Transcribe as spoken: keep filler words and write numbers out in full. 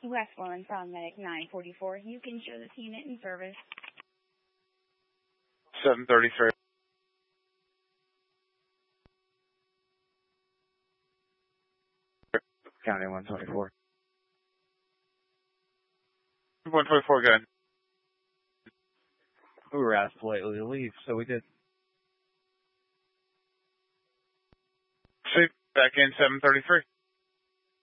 West one from Medic nine forty-four. You can show this unit in service. seven thirty-three. County one twenty-four. one twenty-four, go ahead. We were asked politely to leave, so we did. See, back in seven thirty-three.